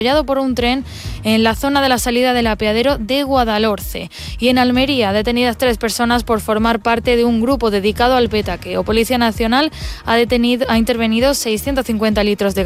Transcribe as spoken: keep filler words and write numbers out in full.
por un tren en la zona de la salida del apeadero de Guadalhorce. Y en Almería, detenidas tres personas por formar parte de un grupo dedicado al petaqueo. Policía Nacional ha detenido, ha intervenido seiscientos cincuenta litros de